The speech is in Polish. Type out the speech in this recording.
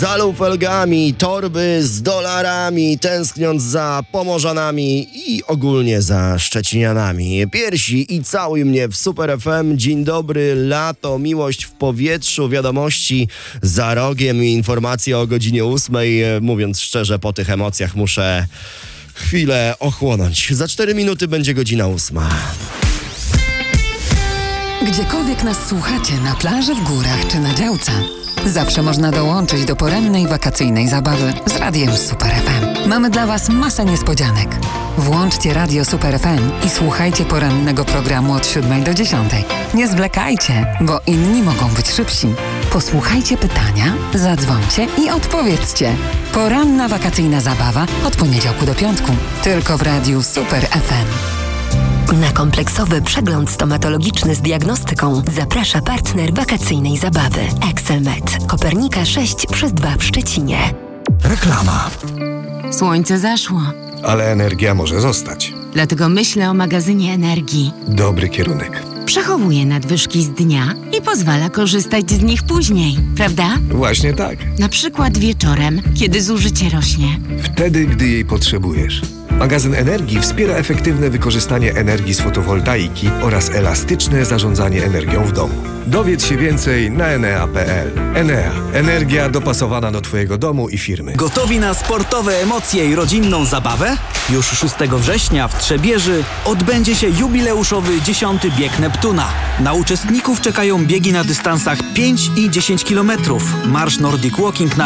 Za lufelgami, torby z dolarami, tęskniąc za Pomorzanami i ogólnie za Szczecinianami. Piersi i całuj mnie w Super FM. Dzień dobry, lato, miłość w powietrzu, wiadomości za rogiem i informacje o godzinie 8. Mówiąc szczerze, po tych emocjach muszę chwilę ochłonąć. Za 4 minuty będzie godzina 8. Gdziekolwiek nas słuchacie, na plaży, w górach czy na działce, zawsze można dołączyć do porannej wakacyjnej zabawy z Radiem Super FM. Mamy dla Was masę niespodzianek. Włączcie Radio Super FM i słuchajcie porannego programu od 7 do 10. Nie zwlekajcie, bo inni mogą być szybsi. Posłuchajcie pytania, zadzwońcie i odpowiedzcie. Poranna wakacyjna zabawa od poniedziałku do piątku. Tylko w Radiu Super FM. Na kompleksowy przegląd stomatologiczny z diagnostyką zaprasza partner wakacyjnej zabawy Excelmed. Kopernika 6/2 w Szczecinie. Reklama. Słońce zaszło. Ale energia może zostać. Dlatego myślę o magazynie energii. Dobry kierunek. Przechowuje nadwyżki z dnia i pozwala korzystać z nich później, prawda? Właśnie tak. Na przykład wieczorem, kiedy zużycie rośnie. Wtedy, gdy jej potrzebujesz. Magazyn energii wspiera efektywne wykorzystanie energii z fotowoltaiki oraz elastyczne zarządzanie energią w domu. Dowiedz się więcej na enea.pl. Enea. Energia dopasowana do Twojego domu i firmy. Gotowi na sportowe emocje i rodzinną zabawę? Już 6 września w Trzebieży odbędzie się jubileuszowy 10. bieg Neptuna. Na uczestników czekają biegi na dystansach 5 i 10 km, marsz Nordic Walking na